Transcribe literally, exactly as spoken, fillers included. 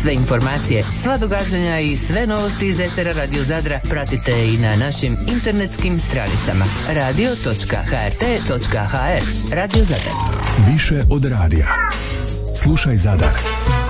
Sve informacije, sva događanja i sve novosti iz etera Radio Zadra pratite i na našim internetskim stranicama radio točka h r t točka h r. Radio Zadar. Više od radija. Slušaj Zadar.